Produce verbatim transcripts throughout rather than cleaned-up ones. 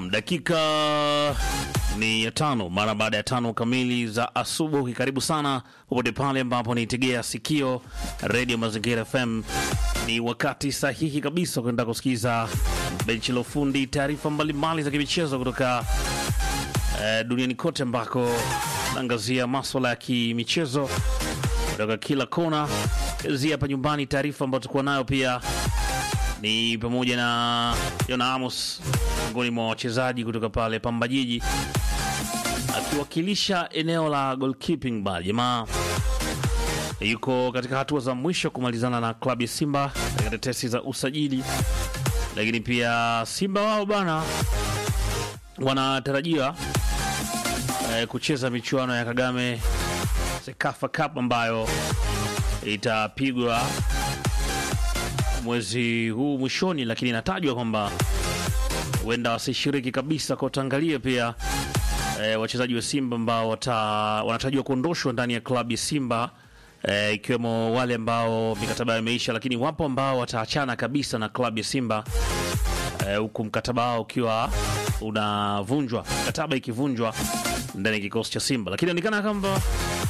Naam, dakika ni ya tano mara baada ya tano kamili za asubuhi. Karibu sana popote pale ambapo nitegea sikio Radio Mazingira F M. Ni wakati sahihi kabisa kwenda kusikiza benchi la ufundi, taarifa mbalimbali za kimichezo kutoka eh, duniani kote, ambako naangazia masuala ya kimichezo kutoka kila kona. Zi hapa nyumbani, taarifa ambayo tulikuwa nayo pia ni pamoja na Yona Amos, miongoni mwa wachezaji kutoka pale Pamba Jiji, akiwakilisha eneo la goalkeeping. Ba jamaa yuko katika hatua za mwisho kumalizana na klabu ya Simba katika tetesi za usajili, lakini pia Simba wao bana wanatarajiwa eh, kucheza michuano ya Kagame Sekafa Cup ambayo itapigwa mwezi huu mwishoni, lakini inatajwa kwamba huenda wasishiriki kabisa. Kwa utaangalia pia e, wachezaji wa Simba ambao wanatarajiwa kuondoshwa ndani ya klabu ya Simba, e, ikiwemo wale ambao mikataba yao imeisha, lakini wapo ambao wataachana kabisa na klabu ya Simba, huku e, mkataba wao ukiwa unavunjwa, mkataba ikivunjwa ndani ya kikosi cha Simba. Lakini inaonekana kwamba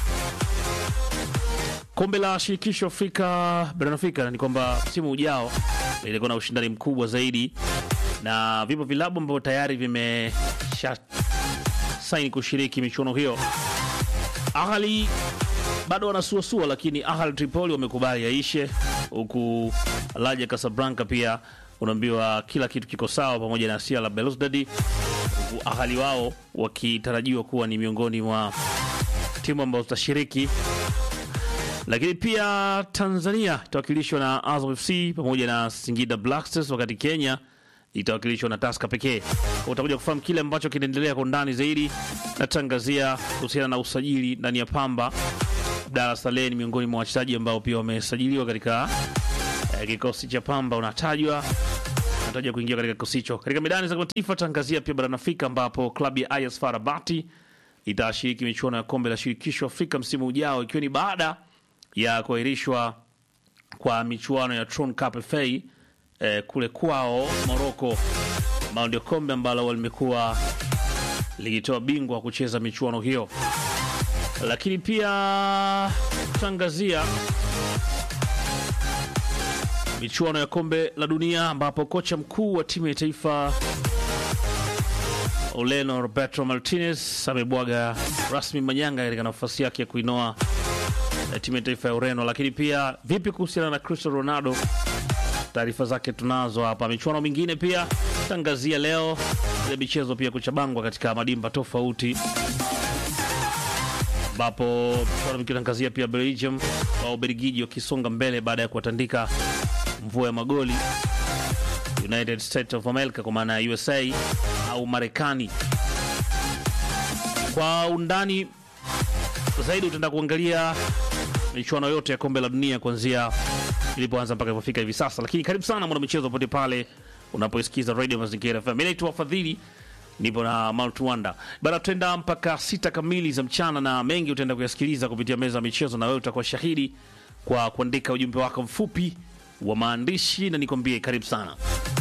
kombe la shirikisho Afrika barani Afrika ni kwamba msimu ujao ilikuwa na ushindani mkubwa zaidi, na vipo vilabu ambavyo tayari vimesha saini kushiriki michuano hiyo. Ahali bado wanasuasua, lakini Ahali Tripoli wamekubali yaishe, huku Raja Casablanca pia unaambiwa kila kitu kiko sawa, pamoja na C R Belouizdad, huku Ahali wao wakitarajiwa kuwa ni miongoni mwa timu ambazo zitashiriki. Lakini pia Tanzania itawakilishwa na Azam F C pamoja na Singida Black Stars, wakati Kenya itawakilishwa na Tusker pekee. Utakuja kufahamu kile ambacho kinaendelea kwa ndani zaidi. Natangazia kuhusiana na usajili ndani ya Pamba. Abdalla Saleh ni miongoni mwa wachezaji ambao pia wamesajiliwa katika eh, kikosi cha Pamba, unatajwa unatajwa kuingia katika kikosi hicho. Katika medani za kimataifa, tangazia pia barani Afrika ambapo klabu ya I S FAR Rabat itashiriki michuano ya kombe la shirikisho Afrika msimu ujao, ikiwa ni baada ya kuahirishwa kwa michuano ya Tron Cup F A eh, kule kwao Morocco, ambao ndio kombe ambalo limekuwa likitoa bingwa kucheza michuano hiyo. Lakini pia tangazia michuano ya kombe la dunia ambapo kocha mkuu wa timu ya taifa Oleno Roberto Martinez amebwaga rasmi manyanga katika nafasi yake ya kuinoa timu ya taifa ya Ureno. Lakini pia vipi kuhusiana na Cristiano Ronaldo? Taarifa zake tunazo hapa. Michuano mingine pia tangazia leo, ile michezo pia kuchabangwa katika madimba tofauti, ambapo tangazia pia Belgium au Belgiji wakisonga mbele baada ya kuwatandika mvua ya magoli United States of America, kwa maana ya U S A au Marekani. Kwa undani zaidi utaenda kuangalia michuano yote ya kombe la dunia kuanzia ilipoanza mpaka ilipofika hivi sasa. Lakini karibu sana mwana michezo pote pale unapoisikiza Radio Mazingira F M. Mimi naitwa Fadhili, nipo na Maltuanda. Baada tutaenda mpaka sita kamili za mchana, na mengi utaenda kuyasikiliza kupitia meza ya michezo, na wewe utakuwa shahidi kwa kuandika ujumbe wako mfupi wa maandishi, na nikwambie karibu sana.